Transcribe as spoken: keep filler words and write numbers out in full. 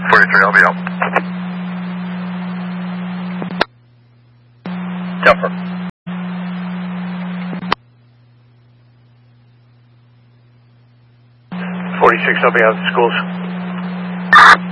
forty-three, I'll be out. Jumper. forty-six, I'll be out at schools.